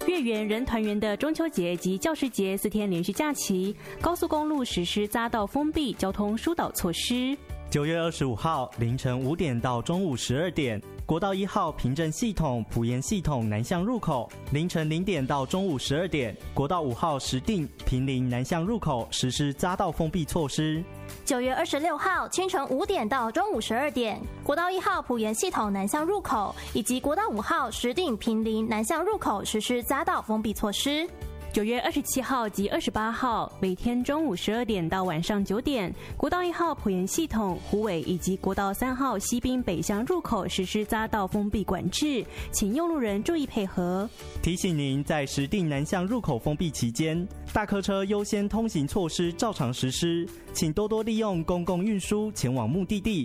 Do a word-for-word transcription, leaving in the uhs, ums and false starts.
月圆人团圆的中秋节及教师节四天连续假期，高速公路实施匝道封闭交通疏导措施。 九月二十五号凌晨五点到中午十二点，国道一号平镇系统埔盐系统南向入口，凌晨零点到中午十二点，国道五号石碇坪林南向入口实施匝道封闭措施。 九月二十六号清晨五点到中午十二点，国道一号埔盐系统南向入口以及国道五号石碇坪林南向入口实施匝道封闭措施。 九月二十七号及二十八号，每天中午十二点到晚上九点，国道一号埔盐系统、虎尾以及国道三号西滨北向入口实施匝道封闭管制，请用路人注意配合。 提醒您，在石碇南向入口封闭期间，大客车优先通行措施照常实施，请多多利用公共运输前往目的地。